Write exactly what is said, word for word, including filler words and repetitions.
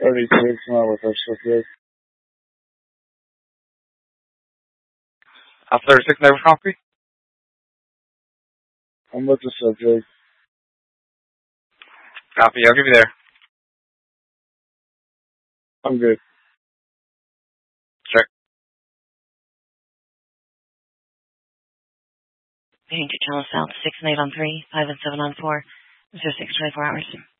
thirty-six, not with our subject. Alpha thirty-six, never copy. I'm with the subject. Copy, I'll give you there. I'm good. Check. Danger Channel South, six and eight on three, five and seven on four, zero six twenty-four hours.